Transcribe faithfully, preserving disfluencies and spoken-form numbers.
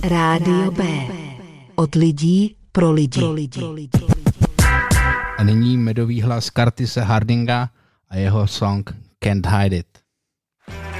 Rádio B. Od lidí pro lidi. A nyní medový hlas Curtise Hardinga a jeho song Can't Hide It.